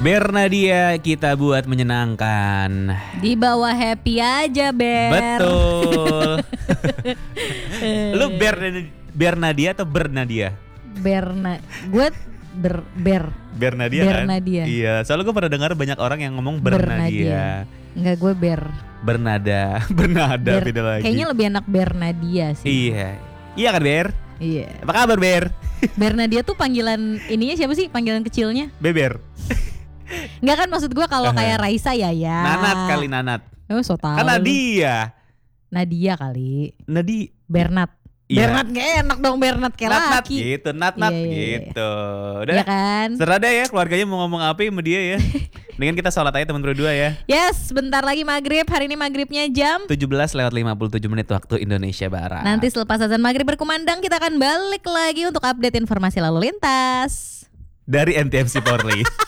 Bernadia kita buat menyenangkan. Di bawah happy aja, Ber. Betul. Lu Bernadia atau Bernadia? Gue Bernadia kan? Bernadia. Iya, soalnya gue pernah dengar banyak orang yang ngomong Bernadia. Enggak, gue Bernada beda lagi. Kayaknya lebih enak Bernadia sih. Iya kan Ber? Iya. Apa kabar Ber? Bernadia tuh panggilan ininya siapa sih? Panggilan kecilnya? Beber. Enggak kan, maksud gue kalau kayak Raisa ya. Nanat. Oh, so tau. Kan Nadia kali. Iya. Bernat. Bernat gak enak dong, Bernat kayak laki. Nat gitu. Udah ya kan? serada ya keluarganya mau ngomong apa sama dia ya. Dengan kita sholat aja teman berdua ya. Yes, bentar lagi maghrib. Hari ini maghribnya jam 17:57 waktu Indonesia Barat. Nanti selepas azan maghrib berkumandang kita akan balik lagi untuk update informasi lalu lintas Dari NTMC Polri.